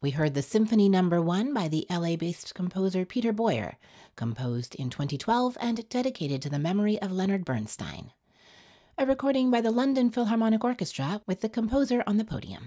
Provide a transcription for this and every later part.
We heard the Symphony No. 1 by the LA-based composer Peter Boyer, composed in 2012 and dedicated to the memory of Leonard Bernstein. A recording by the London Philharmonic Orchestra with the composer on the podium.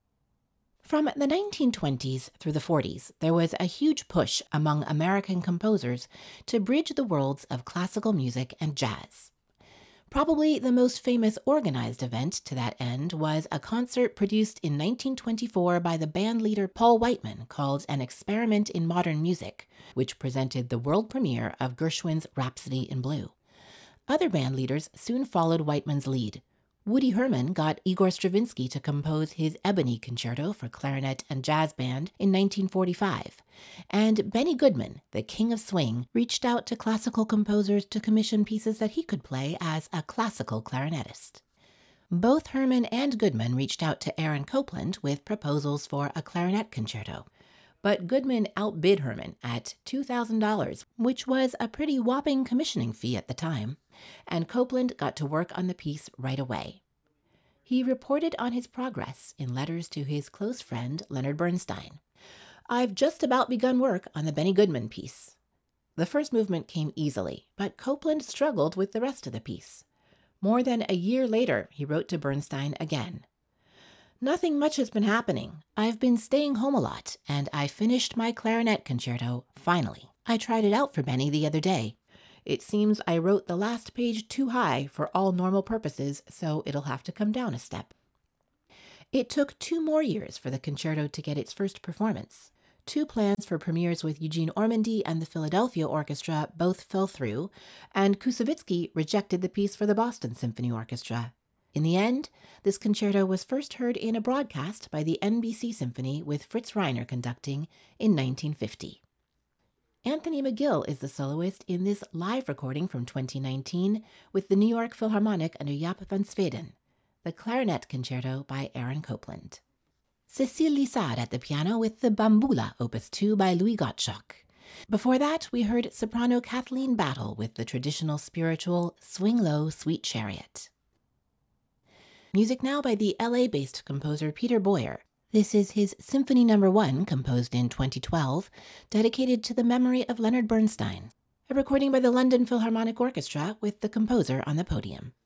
From the 1920s through the 40s, there was a huge push among American composers to bridge the worlds of classical music and jazz. Probably the most famous organized event to that end was a concert produced in 1924 by the bandleader Paul Whiteman called An Experiment in Modern Music, which presented the world premiere of Gershwin's Rhapsody in Blue. Other bandleaders soon followed Whiteman's lead. Woody Herman got Igor Stravinsky to compose his Ebony Concerto for clarinet and jazz band in 1945, and Benny Goodman, the king of swing, reached out to classical composers to commission pieces that he could play as a classical clarinetist. Both Herman and Goodman reached out to Aaron Copland with proposals for a clarinet concerto, but Goodman outbid Herman at $2,000, which was a pretty whopping commissioning fee at the time, and Copland got to work on the piece right away. He reported on his progress in letters to his close friend Leonard Bernstein. "I've just about begun work on the Benny Goodman piece." The first movement came easily, but Copland struggled with the rest of the piece. More than a year later, he wrote to Bernstein again. "Nothing much has been happening. I've been staying home a lot, and I finished my clarinet concerto, finally. I tried it out for Benny the other day. It seems I wrote the last page too high for all normal purposes, so it'll have to come down a step." It took 2 more years for the concerto to get its first performance. 2 plans for premieres with Eugene Ormandy and the Philadelphia Orchestra both fell through, and Koussevitzky rejected the piece for the Boston Symphony Orchestra. In the end, this concerto was first heard in a broadcast by the NBC Symphony with Fritz Reiner conducting in 1950. Anthony McGill is the soloist in this live recording from 2019 with the New York Philharmonic under Jaap van Zweden, the Clarinet Concerto by Aaron Copland. Cécile Lissard at the piano with the Bambula, Opus 2 by Louis Gottschalk. Before that, we heard soprano Kathleen Battle with the traditional spiritual Swing Low, Sweet Chariot. Music now by the LA-based composer Peter Boyer. This is his Symphony No. 1, composed in 2012, dedicated to the memory of Leonard Bernstein. A recording by the London Philharmonic Orchestra with the composer on the podium.